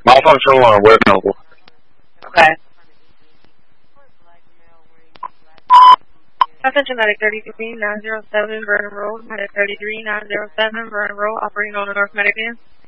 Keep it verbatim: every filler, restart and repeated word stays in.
Malfunction alarm, where available. Okay. Attention, Medic thirty-three nine zero seven Vernon Road, Medic thirty-three nine zero seven Vernon Road, operating on the North Medic end.